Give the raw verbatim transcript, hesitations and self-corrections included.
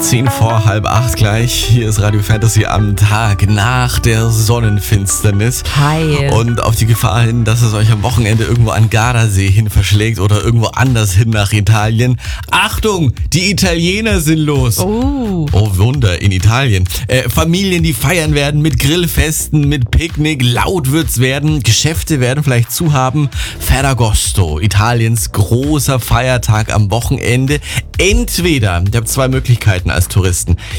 Zehn vor halb acht gleich. Hier ist Radio Fantasy am Tag nach der Sonnenfinsternis. Hi. Und auf die Gefahr hin, dass es euch am Wochenende irgendwo an Gardasee hin verschlägt oder irgendwo anders hin nach Italien. Achtung, die Italiener sind los. Oh. Oh Wunder, in Italien. Äh, Familien, die feiern werden mit Grillfesten, mit Picknick. Laut wird's werden. Geschäfte werden vielleicht zu haben. Ferragosto, Italiens großer Feiertag am Wochenende. Entweder, ihr habt zwei Möglichkeiten als Touristen.